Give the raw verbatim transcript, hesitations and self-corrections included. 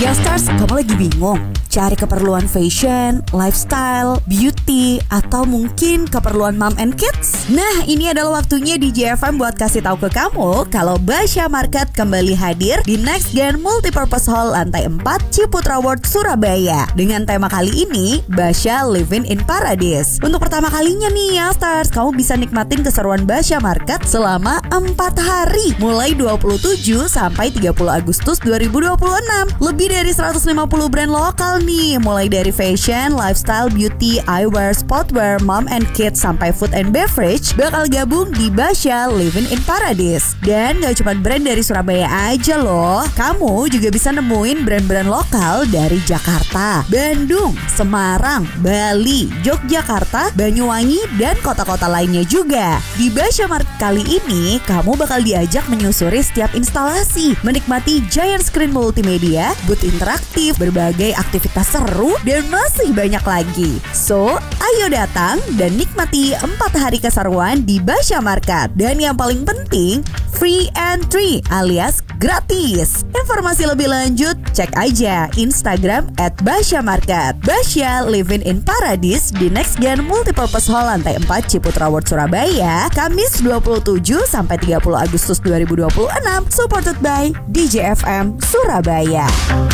Youngsters, kamu lagi bingung cari keperluan fashion, lifestyle, beauty, atau mungkin keperluan mom and kids? Nah, ini adalah waktunya D J F M buat kasih tahu ke kamu kalau Basya Market kembali hadir di Next Gen Multipurpose Hall lantai empat Ciputra World Surabaya. Dengan tema kali ini, Basya Living in Paradise. Untuk pertama kalinya nih Youngsters, kamu bisa nikmatin keseruan Basya Market selama empat hari, mulai dua puluh tujuh sampai tiga puluh Agustus dua ribu dua puluh enam. Lebih dari seratus lima puluh brand lokal nih, mulai dari fashion, lifestyle, beauty, eyewear, sportwear, mom and kids, sampai food and beverage bakal gabung di Basya Living in Paradise. Dan gak cuma brand dari Surabaya aja loh, kamu juga bisa nemuin brand-brand lokal dari Jakarta, Bandung, Semarang, Bali, Yogyakarta, Banyuwangi, dan kota-kota lainnya juga. Di Basya Market kali ini, kamu bakal diajak menyusuri setiap instalasi, menikmati giant screen multimedia, booth interaktif, berbagai aktivitas seru, dan masih banyak lagi. So, ayo datang dan nikmati empat hari keseruan di Basya Market. Dan yang paling penting, free entry alias gratis. Informasi lebih lanjut, cek aja Instagram at Basya Market. Basya Living in Paradise di Next Gen Multipurpose Hall lantai empat Ciputra World Surabaya, Kamis dua puluh tujuh sampai tiga puluh Agustus dua ribu dua puluh enam. Supported by D J F M Surabaya.